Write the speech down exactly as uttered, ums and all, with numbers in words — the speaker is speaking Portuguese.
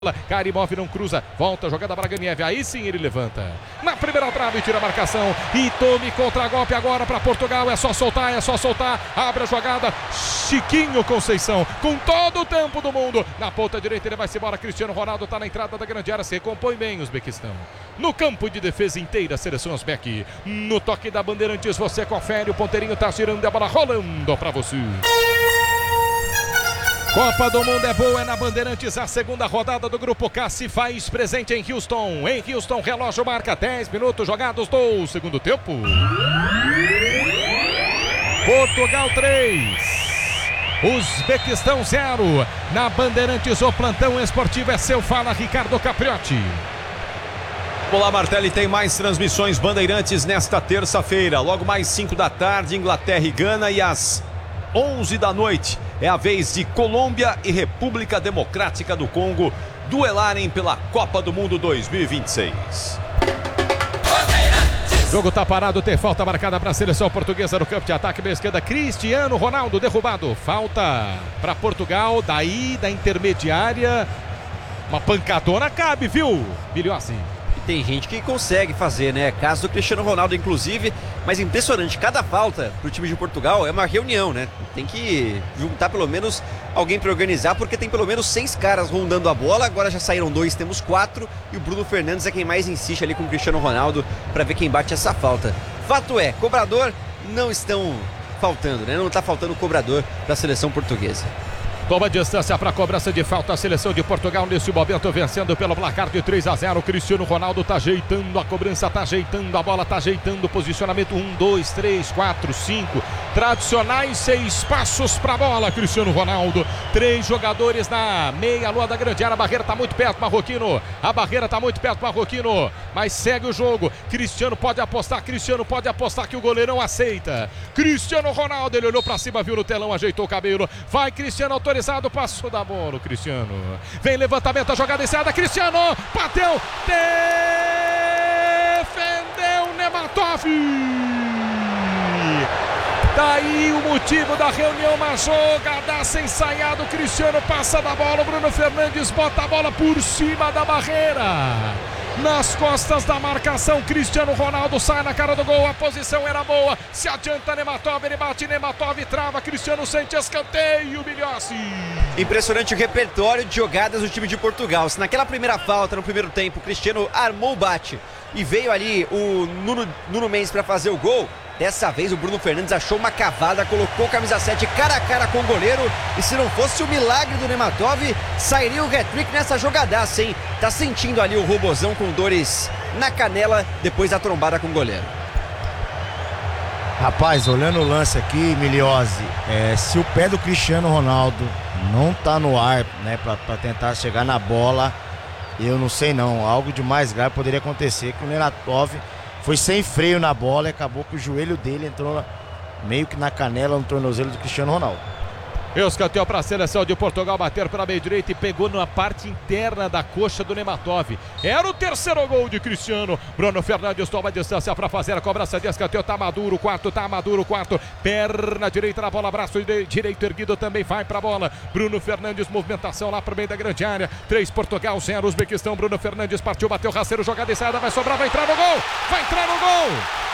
Karimov não cruza, volta, jogada para Ganiev, aí sim ele levanta. Na primeira trave, tira a marcação e tome contra-golpe agora para Portugal, é só soltar, é só soltar, abre a jogada, Chiquinho Conceição, com todo o tempo do mundo, na ponta direita ele vai-se embora, Cristiano Ronaldo está na entrada da grande área, se recompõe bem o Uzbequistão. No campo de defesa inteira, a seleção Uzbek, no toque da Bandeirantes, você confere, o ponteirinho está girando, a bola rolando para você. Copa do Mundo é boa, é na Bandeirantes, a segunda rodada do Grupo K se faz presente em Houston. Em Houston, relógio marca dez minutos jogados do segundo tempo. Portugal três, Uzbequistão zero. Na Bandeirantes, o plantão esportivo é seu, fala Ricardo Capriotti. Olá, Martelli, tem mais transmissões Bandeirantes nesta terça-feira. Logo mais cinco da tarde, Inglaterra e Gana, e às onze da noite é a vez de Colômbia e República Democrática do Congo duelarem pela Copa do Mundo dois mil e vinte e seis. Jogo tá parado, tem falta marcada para a seleção portuguesa no campo de ataque da esquerda. Cristiano Ronaldo derrubado. Falta para Portugal, daí da intermediária. Uma pancadona cabe, viu, Miliossi? Tem gente que consegue fazer, né? Caso do Cristiano Ronaldo, inclusive. Mas impressionante, cada falta pro time de Portugal é uma reunião, né? Tem que juntar pelo menos alguém para organizar, porque tem pelo menos seis caras rondando a bola. Agora já saíram dois, temos quatro. E o Bruno Fernandes é quem mais insiste ali com o Cristiano Ronaldo para ver quem bate essa falta. Fato é, cobrador não estão faltando, né? Não tá faltando cobrador para a seleção portuguesa. Toma distância para a cobrança de falta a seleção de Portugal nesse momento, vencendo pelo placar de três a zero. Cristiano Ronaldo tá ajeitando a cobrança, tá ajeitando a bola, tá ajeitando o posicionamento. Um, dois, três, quatro, cinco. Tradicionais seis passos para a bola, Cristiano Ronaldo. Três jogadores na meia-lua da grande área. A barreira tá muito perto, Marroquino. A barreira tá muito perto, Marroquino. Mas segue o jogo. Cristiano pode apostar, Cristiano pode apostar que o goleirão aceita. Cristiano Ronaldo, ele olhou para cima, viu no telão, ajeitou o cabelo. Vai, Cristiano, autorizado. Passou da bola o Cristiano. Vem levantamento, a jogada encerrada. Cristiano bateu, defendeu Nematov. Daí o motivo da reunião, uma jogadaça ensaiada. O Cristiano passa da bola, o Bruno Fernandes bota a bola por cima da barreira. Nas costas da marcação, Cristiano Ronaldo sai na cara do gol, a posição era boa, se adianta Nematov, ele bate, Nematov trava, Cristiano sente escanteio, Miliossi. Impressionante o repertório de jogadas do time de Portugal. Se naquela primeira falta, no primeiro tempo, o Cristiano armou o bate e veio ali o Nuno, Nuno Mendes para fazer o gol, dessa vez o Bruno Fernandes achou uma cavada, colocou camisa sete cara a cara com o goleiro, e se não fosse o milagre do Nematov, sairia o hat-trick nessa jogadaça, hein? Tá sentindo ali o robozão com dores na canela depois da trombada com o goleiro. Rapaz, olhando o lance aqui, Miliossi, é, se o pé do Cristiano Ronaldo não tá no ar, né, pra, pra tentar chegar na bola, eu não sei não, algo de mais grave poderia acontecer, que o Nematov foi sem freio na bola e acabou que o joelho dele entrou na, meio que na canela, no tornozelo do Cristiano Ronaldo. Escanteio para a seleção de Portugal, bater para a meia direita e pegou na parte interna da coxa do Nematov. Era o terceiro gol de Cristiano. Bruno Fernandes toma a distância para fazer a cobrança de escanteio. Tá maduro o quarto, tá maduro o quarto. Perna direita na bola, braço direito erguido também vai para a bola. Bruno Fernandes, movimentação lá para o meio da grande área. três Portugal, zero Uzbequistão. Bruno Fernandes partiu, bateu rasteiro, jogada ensaiada, vai sobrar, vai entrar no gol. Vai entrar no gol.